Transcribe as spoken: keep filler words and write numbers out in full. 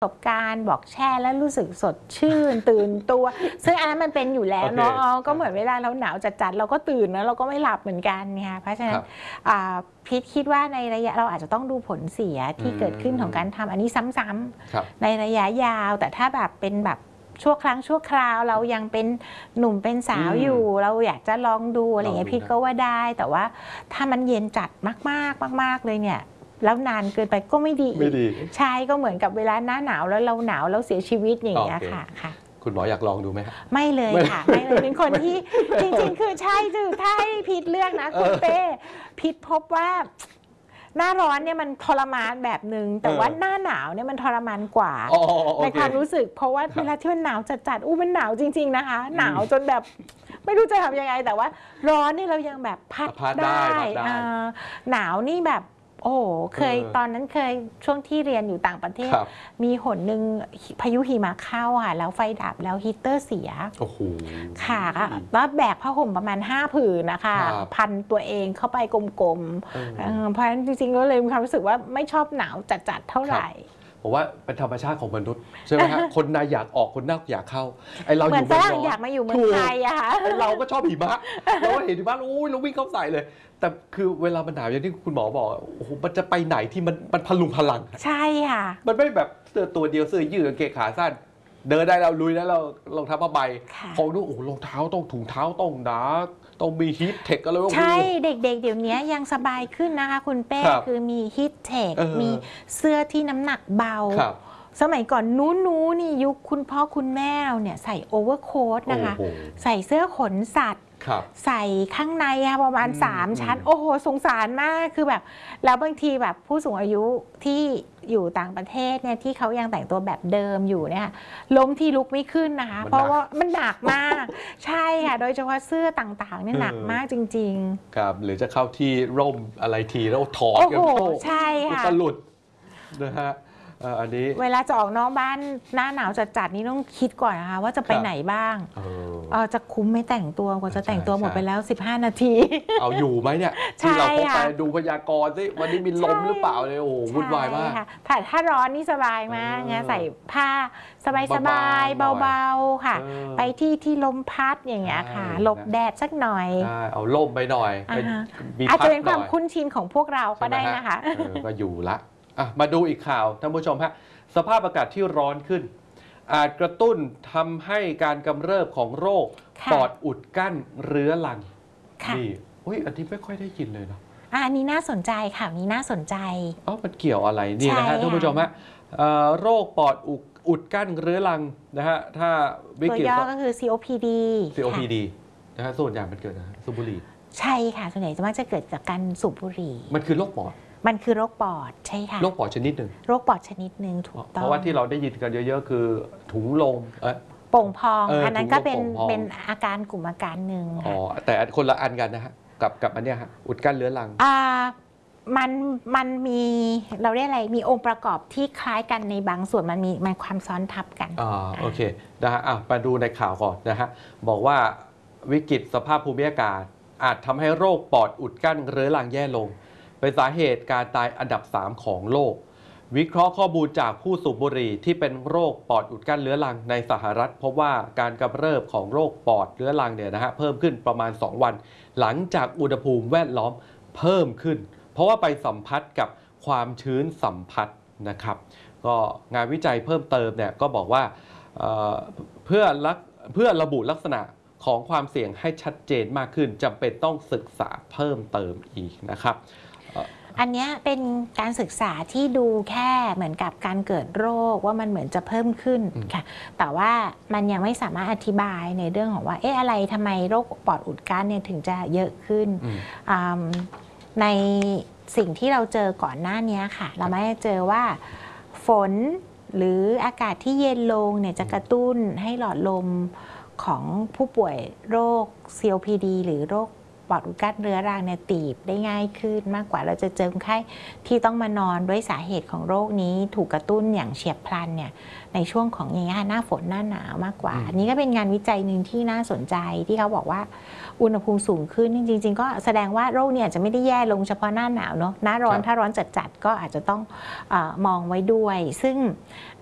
ประสบการณ์บอกแช่แล้วรู้สึกสดชื่นตื่นตัวซึ่งอันนั้นมันเป็นอยู่แล้วเนาะ okay. ก็เหมือนเวลาเราหนาวจัดๆเราก็ตื่นนะเราก็ไม่หลับเหมือนกันเนี่ยเพราะฉะนั้นพีทคิดว่าในระยะเราอาจจะต้องดูผลเสียที่เกิดขึ้นของการทำอันนี้ซ้ำๆในระยะยาวแต่ถ้าแบบเป็นแบบชั่วครั้งชั่วคราวเรายังเป็นหนุ่มเป็นสาวอยู่เราอยากจะลองดูอะไรอย่างเงี้ยพี่ก็ว่าได้แต่ว่าถ้ามันเย็นจัดมากๆมากๆเลยเนี่ยแล้วนานเกินไปก็ไม่ดีไม่ดีใช่ก็เหมือนกับเวลาหน้าหนาวแล้วเราหนาวแล้วเสียชีวิตอย่างเงี้ยค่ะค่ะคุณหมออยากลองดูไหมครับไม่เลยค่ะไม่เลยเป็นคนที่จริงๆคือใช่คือถ้าให้พีทเลือกนะคุณเป้พีทพบว่าหน้าร้อนเนี่ยมันทรมานแบบหนึ่งแต่ว่าหน้าหนาวเนี่ยมันทรมานกว่าในความรู้สึกเพราะว่าเวลาที่มันหนาวจัดๆอู้มันหนาวจริงๆนะคะหนาวจนแบบไม่รู้จะทำยังไงแต่ว่าร้อนนี่เรายังแบบพัดได้หนาวนี่แบบโอ้เคยตอนนั้นเคยช่วงที่เรียนอยู่ต่างประเทศมีหนหนึ่งพายุหิมะเข้าค่ะแล้วไฟดับแล้วฮีเตอร์เสียโอ้โหค่ะแล้วแบกผ้าห่มประมาณห้าผืนนะคะพันตัวเองเข้าไปกลมๆเพราะฉะนั้นจริงๆก็เลยมีความรู้สึกว่าไม่ชอบหนาวจัดๆเท่าไหร่ผมว่าเป็นธรรมชาติของมนุษย์ใช่ไหมฮะคนในอยากออกคนนอกอยากเข้าไอเราอยู่เมืองร้อนอยากมาอยู่เมืองไทยอะค่ะเราก็ชอบหิมะเราเห็นหิมะโอ้ยเราวิ่งเข้าใส่เลยแต่คือเวลามันหนาวอย่างที่คุณหมอบอกโอ้โหมันจะไปไหนที่มันมันพลุงพลังใช่ค่ะมันไม่แบบเสื้อตัวเดียวเสื้อยืดกางเกงขาสั้นเดินได้เราลุยแล้วเรารองเท้าผ้าใบของดูโอ้โหรองเท้าต้องถุงเท้าต้องหนาต้องมีฮีทเทคอะไรใช่เด็กๆเดี๋ยวนี้ยังสบายขึ้นนะคะคุณเป้คือมีฮีทเทคมีเสื้อที่น้ำหนักเบาสมัยก่อนนู้นๆนี่ยุคคุณพ่อคุณแม่เนี่ยใส่โอเวอร์โค้ทนะคะใส่เสื้อขนสัตว์ใส่ข้างในประมาณสามชั้นโอ้โหสงสารมากคือแบบแล้วบางทีแบบผู้สูงอายุที่อยู่ต่างประเทศเนี่ยที่เขายังแต่งตัวแบบเดิมอยู่เนี่ยล้มที่ลุกไม่ขึ้นนะคะเพราะว่ามันหนักมากใช่ค่ะโดยเฉพาะเสื้อต่างๆเนี่ยหนักมากจริงๆครับหรือจะเข้าที่ร่มอะไรทีแล้วถอดกันใช่ค่ะหลุดนะฮะอันนี้เวลาจะออกนอกบ้านหน้าหนาวจัดๆนี่ต้องคิดก่อนนะคะว่าจะไปไหนบ้างเออจะคุ้มไม่แต่งตัวกว่าจะแต่งตัวหมดไปแล้วสิบห้านาทีเอาอยู่ไหมเนี่ยที่เราเข้าไปดูพยากรณ์สิวันนี้มีลมหรือเปล่าเลยโอ้โหวุ่นวายมากถ้าถ้าร้อนนี่สบายมากไงใส่ผ้าสบายๆเบาๆค่ะไปที่ที่ลมพัดอย่างเงี้ยค่ะหลบแดดสักหน่อยเอาล่มไปหน่อยอาจจะเป็นความคุ้นชินของพวกเราก็ได้นะคะก็อยู่ละมาดูอีกข่าวท่านผู้ชมฮะสภาพอากาศที่ร้อนขึ้นอาจกระตุ้นทำให้การกำเริบของโรคปอดอุดกั้นเรื้อรังนี่อุ้ยอันนี้ไม่ค่อยได้ยินเลยเนาะอันนี้น่าสนใจค่ะนี้น่าสนใจอ๋อมันเกี่ยวอะไรนี่นะฮะท่านผู้ชมฮะโรคปอดอุดกั้นเรื้อรังนะฮะถ้าวิกฤตตัวย่อก็คือ ซี โอ พี ดีซี โอ พี ดี นะฮะส่วนใหญ่มันเกิดจากสูบบุหรี่ใช่ค่ะส่วนใหญ่จะมักจะเกิดจากการสูบบุหรี่มันคือโรคปอดมันคือโรคปอดใช่ค่ะโรคปอดชนิดหนึ่งโรคปอดชนิดหนึ่งถูกต้องเพราะว่าที่เราได้ยินกันเยอะๆคือถุงลมโป่งพองอันนั้นก็เป็นเป็นอาการกลุ่มอาการหนึ่งอ๋อแต่คนละอันกันนะฮะกับกับอันเนี้ยฮะอุดกั้นเรื้อรังอ่ามันมันมีเราเรียกอะไรมีองค์ประกอบที่คล้ายกันในบางส่วนมันมีมันความซ้อนทับกันอ๋อโอเคนะฮะอ่ะมาดูในข่าวก่อนนะฮะบอกว่าวิกฤตสภาพภูมิอากาศอาจทำให้โรคปอดอุดกั้นเรื้อรังแย่ลงเป็นสาเหตุการตายอันดับสามของโลกวิเคราะห์ข้อมูลจากผู้สูบบุหรี่ที่เป็นโรคปอดอุดกั้นเรื้อรังในสหรัฐพบว่าการกำเริบของโรคปอดเรื้อรังเนี่ยนะฮะเพิ่มขึ้นประมาณสองวันหลังจากอุณหภูมิแวดล้อมเพิ่มขึ้นเพราะว่าไปสัมผัสกับความชื้นสัมผัสนะครับก็งานวิจัยเพิ่มเติมเนี่ยก็บอกว่าเ, เพื่อเพื่อระบุลักษณะของความเสี่ยงให้ชัดเจนมากขึ้นจำเป็นต้องศึกษาเพิ่มเติมอีกนะครับอันนี้เป็นการศึกษาที่ดูแค่เหมือนกับการเกิดโรคว่ามันเหมือนจะเพิ่มขึ้นค่ะแต่ว่ามันยังไม่สามารถอธิบายในเรื่องของว่าเอ๊ะอะไรทำไมโรคปอดอุดกั้นเนี่ยถึงจะเยอะขึ้นในสิ่งที่เราเจอก่อนหน้านี้ค่ะเราไม่ได้เจอว่าฝนหรืออากาศที่เย็นลงเนี่ยจะกระตุ้นให้หลอดลมของผู้ป่วยโรค ซี โอ พี ดี หรือโรคปอดอุดกั้นเรื้อรังเนี่ยตีบได้ง่ายขึ้นมากกว่าเราจะเจอคนไข้ที่ต้องมานอนด้วยสาเหตุของโรคนี้ถูกกระตุ้นอย่างเฉียบพลันเนี่ยในช่วงของอย่างเงี้ยหน้าฝนหน้าหนาวมากกว่าอันนี้ก็เป็นงานวิจัยหนึ่งที่น่าสนใจที่เขาบอกว่าอุณหภูมิสูงขึ้นจริงๆก็แสดงว่าโรคเนี่ยจะไม่ได้แย่ลงเฉพาะหน้าหนาวเนาะหน้าร้อนถ้าร้อนจัดๆก็อาจจะต้องเอ่อมองไว้ด้วยซึ่ง